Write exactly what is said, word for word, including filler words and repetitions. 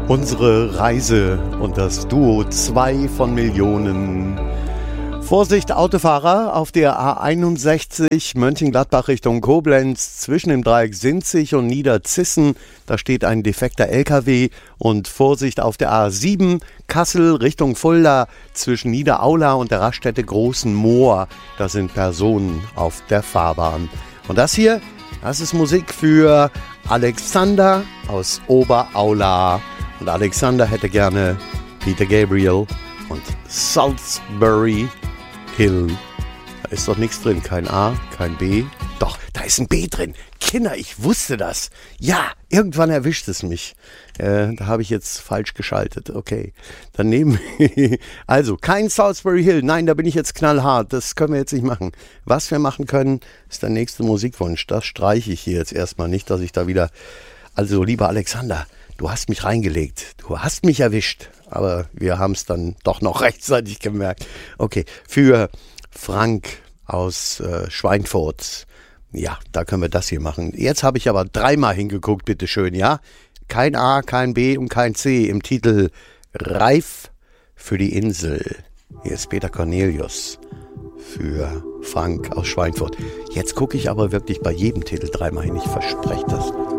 Unsere Reise und das Duo zwei von Millionen. Vorsicht Autofahrer auf der A einundsechzig Mönchengladbach Richtung Koblenz zwischen dem Dreieck Sinzig und Niederzissen. Da steht ein defekter L K W. Und Vorsicht auf der A sieben Kassel Richtung Fulda zwischen Niederaula und der Raststätte Großen Moor. Da sind Personen auf der Fahrbahn. Und das hier, das ist Musik für Alexander aus Oberaula. Und Alexander hätte gerne Peter Gabriel und Salisbury Hill. Da ist doch nichts drin. Kein A, kein B. Doch, da ist ein B drin. Kinder, ich wusste das. Ja, irgendwann erwischt es mich. Äh, da habe ich jetzt falsch geschaltet. Okay, dann nehmen wir... Also, kein Salisbury Hill. Nein, da bin ich jetzt knallhart. Das können wir jetzt nicht machen. Was wir machen können, ist der nächste Musikwunsch. Das streiche ich hier jetzt erstmal nicht, dass ich da wieder... Also, lieber Alexander, du hast mich reingelegt. Du hast mich erwischt. Aber wir haben es dann doch noch rechtzeitig gemerkt. Okay, für Frank aus äh, Schweinfurt. Ja, da können wir das hier machen. Jetzt habe ich aber dreimal hingeguckt, bitteschön, ja? Kein A, kein B und kein C im Titel Reif für die Insel. Hier ist Peter Cornelius für Frank aus Schweinfurt. Jetzt gucke ich aber wirklich bei jedem Titel dreimal hin. Ich verspreche das.